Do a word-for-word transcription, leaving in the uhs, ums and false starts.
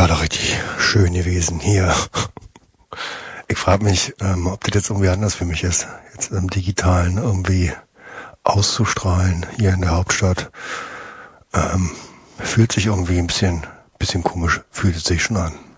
war doch richtig schön gewesen hier. Ich frage mich, ähm, ob das jetzt irgendwie anders für mich ist, jetzt im Digitalen irgendwie auszustrahlen hier in der Hauptstadt. Ähm, fühlt sich irgendwie ein bisschen, bisschen komisch, fühlt es sich schon an.